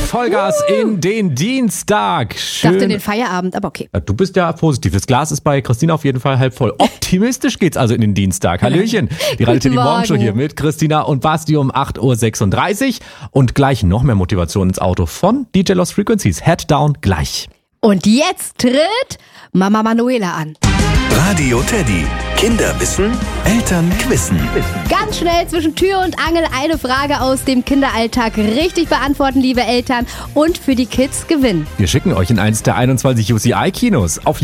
Vollgas in den Dienstag. Ich dachte in den Feierabend, aber okay. Ja, du bist ja positiv. Das Glas ist bei Christina auf jeden Fall halb voll. Optimistisch geht's also in den Dienstag. Hallöchen. Die Radio Teddy Morgenshow hier mit Christina und Basti um 8.36 Uhr. Und gleich noch mehr Motivation ins Auto von DJ Lost Frequencies. Head Down gleich. Und jetzt tritt Mama Manuela an. Radio Teddy. Kinder wissen, Eltern quissen. Ganz schnell zwischen Tür und Angel eine Frage aus dem Kinderalltag richtig beantworten, liebe Eltern. Und für die Kids gewinnen. Wir schicken euch in eins der 21 UCI-Kinos. Auf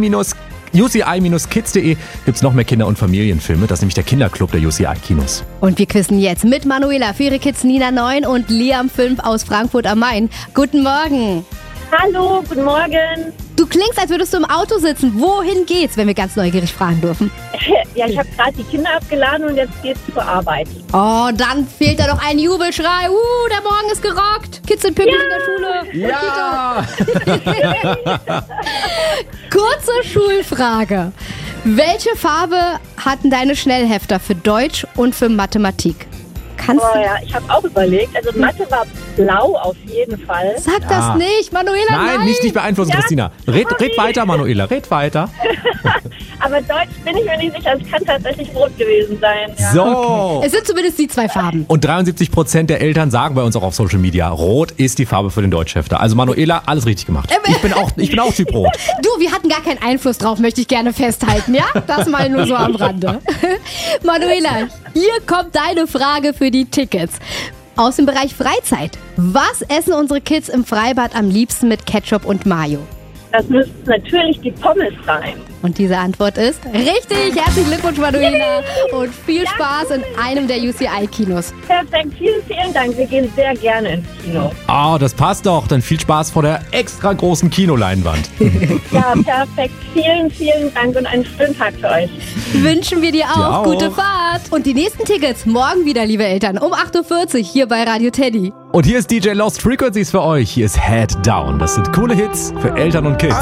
UCI-kids.de gibt's noch mehr Kinder- und Familienfilme. Das ist nämlich der Kinderclub der UCI-Kinos. Und wir quizzen jetzt mit Manuela für ihre Kids Nina 9 und Liam 5 aus Frankfurt am Main. Guten Morgen. Hallo, guten Morgen. Du klingst, als würdest du im Auto sitzen. Wohin geht's, wenn wir ganz neugierig fragen dürfen? Ja, ich habe gerade die Kinder abgeladen und jetzt geht's zur Arbeit. Oh, dann fehlt da doch ein Jubelschrei. Der Morgen ist gerockt. Kids sind pünktlich in der Schule. Ja! Kurze Schulfrage. Welche Farbe hatten deine Schnellhefter für Deutsch und für Mathematik? Kannst Oh ja, ich habe auch überlegt. Also Mathe war blau auf jeden Fall. Sag das nicht, Manuela, nein. Nein, nicht beeinflussen, Christina. Red weiter, Manuela, red weiter. Aber Deutsch bin ich mir nicht sicher. Es kann tatsächlich rot gewesen sein. Ja. So. Es sind zumindest die zwei Farben. Und 73% der Eltern sagen bei uns auch auf Social Media, Rot ist die Farbe für den Deutschhefter. Also Manuela, alles richtig gemacht. Ich bin auch Typ Rot. Du, wir hatten gar keinen Einfluss drauf, möchte ich gerne festhalten, ja? Das mal nur so am Rande. Manuela, hier kommt deine Frage für die Tickets. Aus dem Bereich Freizeit. Was essen unsere Kids im Freibad am liebsten mit Ketchup und Mayo? Das müssten natürlich die Pommes sein. Und diese Antwort ist richtig. Herzlichen Glückwunsch, Manuela. Und viel Spaß in einem der UCI-Kinos. Perfekt, vielen Dank. Wir gehen sehr gerne ins Kino. Das passt doch. Dann viel Spaß vor der extra großen Kinoleinwand. Ja, perfekt. Vielen Dank und einen schönen Tag für euch. Wünschen wir dir auch. Dir auch. Gute Fahrt. Und die nächsten Tickets morgen wieder, liebe Eltern, um 8.40 Uhr hier bei Radio Teddy. Und hier ist DJ Lost Frequencies für euch. Hier ist Head Down. Das sind coole Hits für Eltern und Kids.